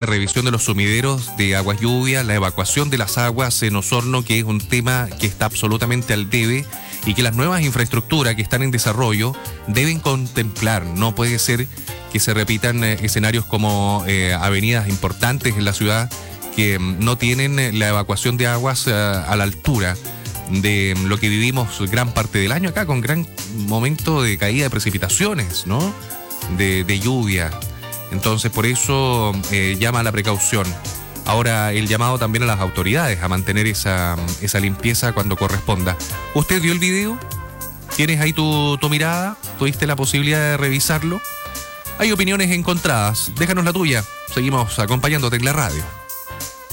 revisión de los sumideros de aguas lluvia, la evacuación de las aguas en Osorno, que es un tema que está absolutamente al debe y que las nuevas infraestructuras que están en desarrollo deben contemplar. No puede ser que se repitan escenarios como avenidas importantes en la ciudad que no tienen la evacuación de aguas a la altura de lo que vivimos gran parte del año acá, con gran momento de caída de precipitaciones, ¿no? De lluvia. Entonces, por eso llama a la precaución. Ahora, el llamado también a las autoridades a mantener esa limpieza cuando corresponda. ¿Usted vio el video? ¿Tienes ahí tu mirada? ¿Tuviste la posibilidad de revisarlo? Hay opiniones encontradas. Déjanos la tuya. Seguimos acompañándote en la radio.